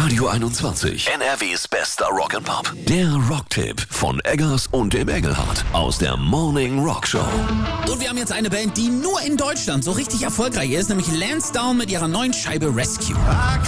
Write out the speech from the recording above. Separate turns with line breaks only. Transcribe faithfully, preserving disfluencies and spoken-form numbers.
Radio einundzwanzig, N R Ws bester Rock'n'Pop. Der Rocktipp von Eggers und dem Engelhardt aus der Morning Rock Show.
Und wir haben jetzt eine Band, die nur in Deutschland so richtig erfolgreich ist, nämlich Lansdowne mit ihrer neuen Scheibe Rescue.